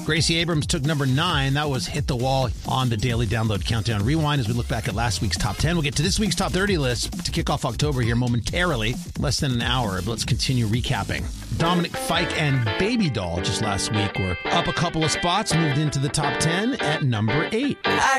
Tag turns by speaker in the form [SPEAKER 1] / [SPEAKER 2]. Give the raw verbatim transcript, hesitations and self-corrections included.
[SPEAKER 1] Gracie Abrams took number nine. That was Hit the Wall on the Daily Download Countdown Rewind as we look back at last week's top ten. We'll get to this week's top thirty list to kick off October here momentarily. Less than an hour, but let's continue recapping. Dominic Fike and Baby Doll just last week were up a couple of spots, moved into the top ten at number eight.
[SPEAKER 2] I